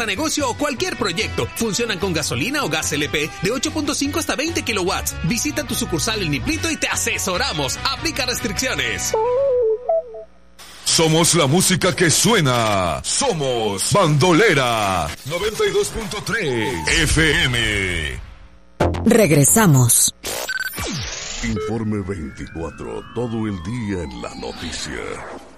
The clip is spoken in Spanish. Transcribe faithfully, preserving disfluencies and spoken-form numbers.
negocio o cualquier proyecto. Funcionan con gasolina o gas L P de ocho punto cinco hasta veinte kilowatts. Visita tu sucursal en Niplito y te asesoramos. Aplica restricciones. Somos la música que suena. Somos Bandolera noventa y dos punto tres F M. Regresamos. Informe veinticuatro, todo el día en la noticia.